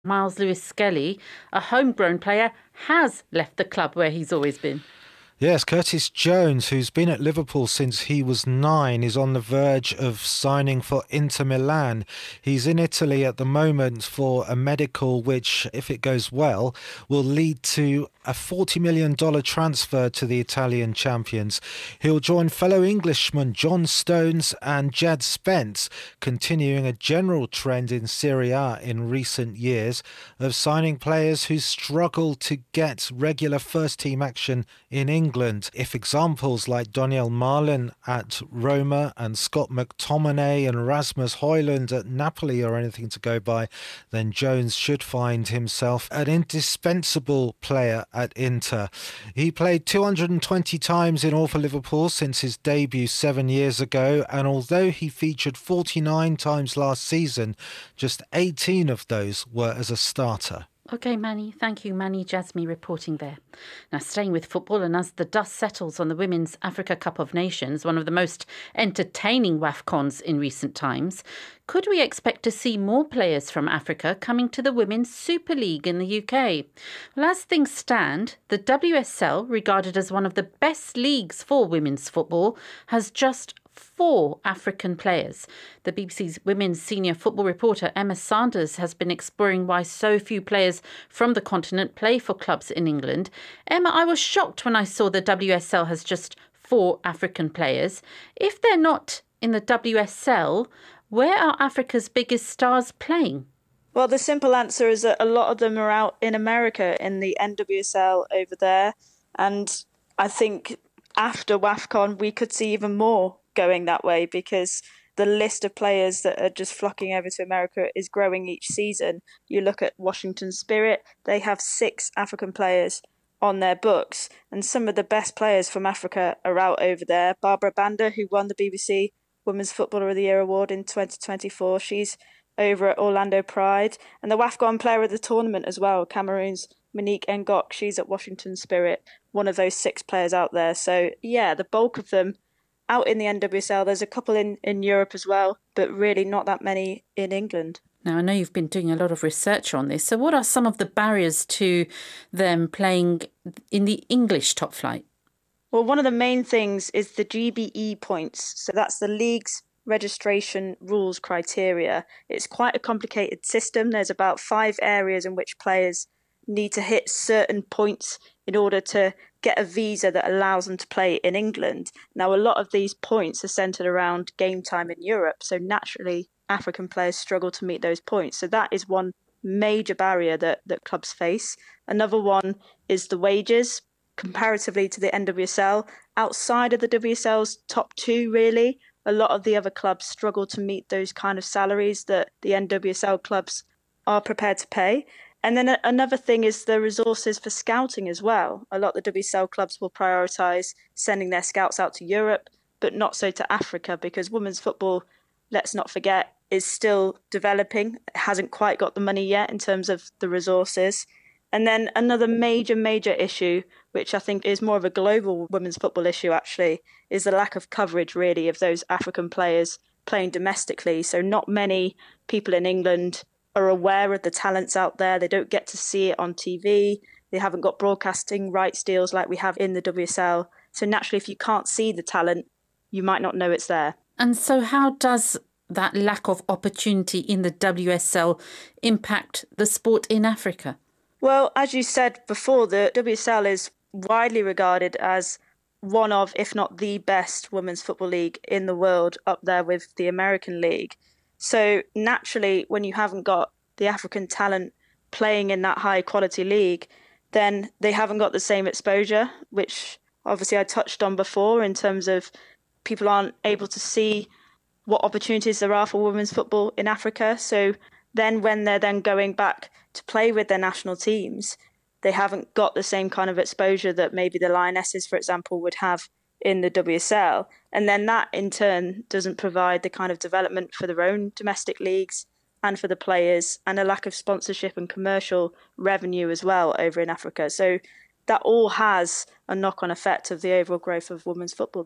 Miles Lewis Skelly, a homegrown player, has left the club where he's always been. Yes, Curtis Jones, who's been at Liverpool since he was 9, is on the verge of signing for Inter Milan. He's in Italy at the moment for a medical which, if it goes well, will lead to a $40 million transfer to the Italian champions. He'll join fellow Englishmen John Stones and Jad Spence, continuing a general trend in Serie A in recent years of signing players who struggle to get regular first-team action in England. If examples like Daniel Marlin at Roma and Scott McTominay and Rasmus Højlund at Napoli are anything to go by, then Jones should find himself an indispensable player at Inter. He played 220 times in all for Liverpool since his debut 7 years ago, and although he featured 49 times last season, just 18 of those were as a starter. OK, Manny. Thank you, Manny Jasmi, reporting there. Now, staying with football, and as the dust settles on the Women's Africa Cup of Nations, one of the most entertaining WAFCONs in recent times, could we expect to see more players from Africa coming to the Women's Super League in the UK? Well, as things stand, the WSL, regarded as one of the best leagues for women's football, has just 4 African players. The BBC's women's senior football reporter Emma Sanders has been exploring why so few players from the continent play for clubs in England. Emma, I was shocked when I saw the WSL has just 4 African players. If they're not in the WSL, where are Africa's biggest stars playing? Well, the simple answer is that a lot of them are out in America in the NWSL over there. And I think after WAFCON, we could see even more going that way, because the list of players that are just flocking over to America is growing each season. You look at Washington Spirit, they have 6 African players on their books, and some of the best players from Africa are out over there. Barbara Banda, who won the BBC Women's Footballer of the Year award in 2024, she's over at Orlando Pride, and the WAFCON player of the tournament as well, Cameroon's Monique Ngok, she's at Washington Spirit, one of those 6 players out there. So yeah, the bulk of them out in the NWSL. There's a couple in Europe as well, but really not that many in England. Now, I know you've been doing a lot of research on this. So what are some of the barriers to them playing in the English top flight? Well, one of the main things is the GBE points. So that's the league's registration rules criteria. It's quite a complicated system. There's about 5 areas in which players need to hit certain points in order to get a visa that allows them to play in England. Now, a lot of these points are centred around game time in Europe, so naturally African players struggle to meet those points. So that is one major barrier that clubs face. Another one is the wages. Comparatively to the NWSL, outside of the WSL's top 2, really, a lot of the other clubs struggle to meet those kind of salaries that the NWSL clubs are prepared to pay. And then another thing is the resources for scouting as well. A lot of the WSL clubs will prioritise sending their scouts out to Europe, but not so to Africa, because women's football, let's not forget, is still developing. It hasn't quite got the money yet in terms of the resources. And then another major issue, which I think is more of a global women's football issue actually, is the lack of coverage really of those African players playing domestically. So not many people in England are aware of the talents out there. They don't get to see it on TV. They haven't got broadcasting rights deals like we have in the WSL. So naturally, if you can't see the talent, you might not know it's there. And so how does that lack of opportunity in the WSL impact the sport in Africa? Well, as you said before, the WSL is widely regarded as one of, if not the best women's football league in the world, up there with the American League. So naturally, when you haven't got the African talent playing in that high quality league, then they haven't got the same exposure, which obviously I touched on before in terms of people aren't able to see what opportunities there are for women's football in Africa. So then when they're then going back to play with their national teams, they haven't got the same kind of exposure that maybe the Lionesses, for example, would have in the WSL. And then that in turn doesn't provide the kind of development for their own domestic leagues and for the players, and a lack of sponsorship and commercial revenue as well over in Africa. So that all has a knock-on effect of the overall growth of women's football there.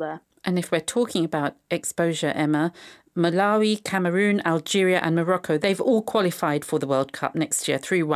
And if we're talking about exposure, Emma, Malawi, Cameroon, Algeria and Morocco, they've all qualified for the World Cup next year through